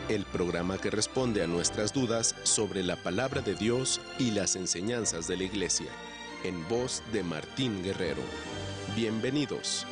el programa que responde a nuestras dudas sobre la palabra de Dios y las enseñanzas de la Iglesia, en voz de Martín Guerrero. Bienvenidos.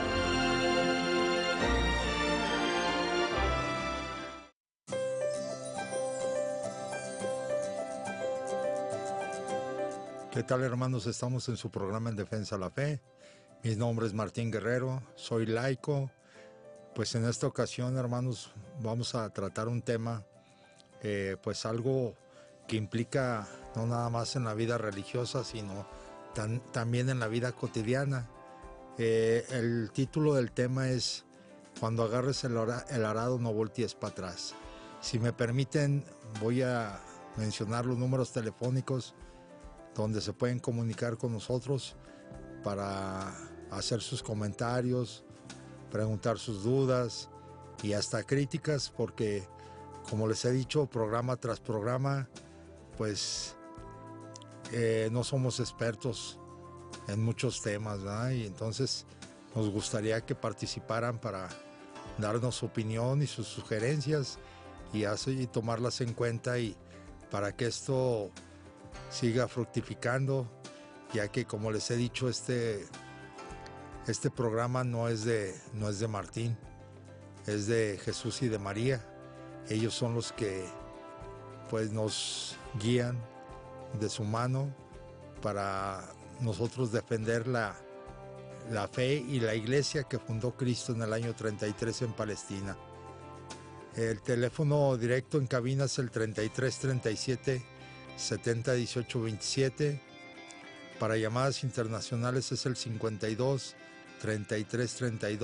¿Qué tal, hermanos? Estamos en su programa En Defensa de la Fe. Mi nombre es Martín Guerrero, soy laico. Pues en esta ocasión, hermanos, vamos a tratar un tema, pues algo que implica no nada más en la vida religiosa, sino también en la vida cotidiana. El título del tema es Cuando agarres el arado no voltees para atrás. Si me permiten, voy a mencionar los números telefónicos donde se pueden comunicar con nosotros para hacer sus comentarios, preguntar sus dudas y hasta críticas, porque como les he dicho, programa tras programa, pues no somos expertos en muchos temas, ¿verdad? Y entonces nos gustaría que participaran para darnos su opinión y sus sugerencias y tomarlas en cuenta, y para que esto siga fructificando, ya que, como les he dicho, este programa no es de Martín, es de Jesús y de María. Ellos son los que pues nos guían de su mano para nosotros defender la fe y la iglesia que fundó Cristo en el año 33 en Palestina. El teléfono directo en cabina es el 33 37 70 18 27. Para llamadas internacionales es el 52 33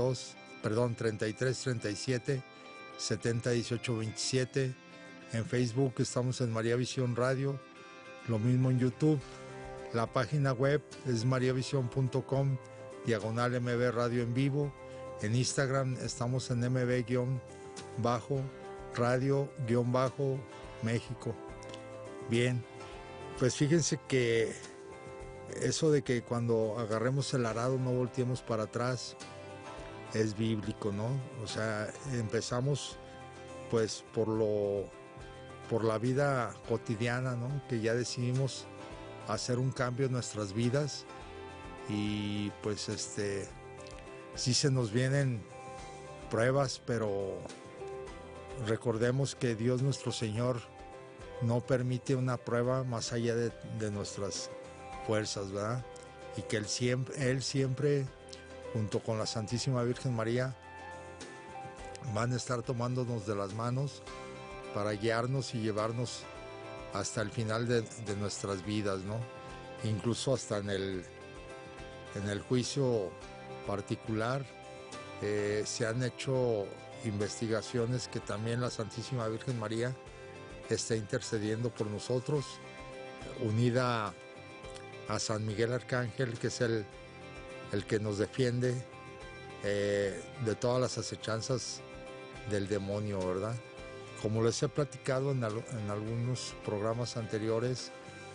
37 70 18 27. En Facebook estamos en María Visión Radio, lo mismo en YouTube. La página web es mariavision.com/MB Radio en vivo. En Instagram estamos en MB-Radio-México. Bien, pues fíjense que eso de que cuando agarremos el arado no volteemos para atrás es bíblico, ¿no? O sea, empezamos pues por la vida cotidiana, ¿no? Que ya decidimos hacer un cambio en nuestras vidas, y pues sí se nos vienen pruebas, pero recordemos que Dios nuestro Señor no permite una prueba más allá de nuestras fuerzas, ¿verdad? Y que Él siempre, junto con la Santísima Virgen María, van a estar tomándonos de las manos para guiarnos y llevarnos hasta el final de nuestras vidas, ¿no? Incluso hasta en el juicio particular se han hecho investigaciones que también la Santísima Virgen María está intercediendo por nosotros, unida a San Miguel Arcángel, que es el que nos defiende de todas las acechanzas del demonio, ¿verdad? Como les he platicado en algunos programas anteriores,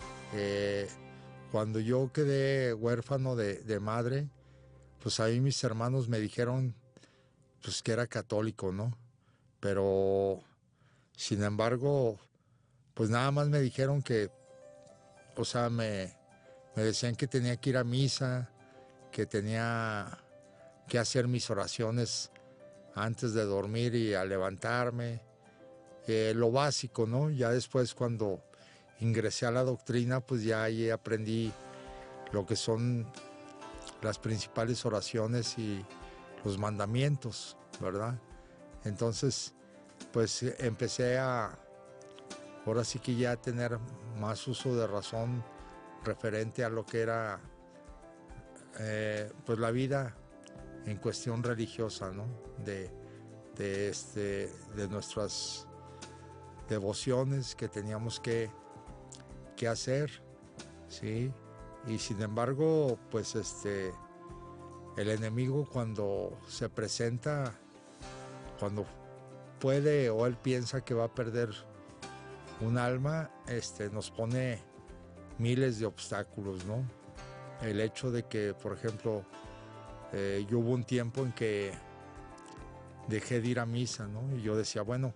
cuando yo quedé huérfano de madre, pues ahí mis hermanos me dijeron pues que era católico, ¿no? Pero sin embargo, pues nada más me dijeron que, o sea, me decían que tenía que ir a misa, que tenía que hacer mis oraciones antes de dormir y al levantarme, lo básico, ¿no? Ya después, cuando ingresé a la doctrina, pues ya ahí aprendí lo que son las principales oraciones y los mandamientos, ¿verdad? Entonces, pues empecé ahora sí que ya a tener más uso de razón referente a lo que era pues la vida en cuestión religiosa, ¿no? De nuestras devociones que teníamos que hacer, ¿sí? Y sin embargo, pues el enemigo, cuando se presenta, cuando puede o él piensa que va a perder un alma, nos pone miles de obstáculos, ¿no? El hecho de que, por ejemplo, yo hubo un tiempo en que dejé de ir a misa, ¿no? Y yo decía, bueno,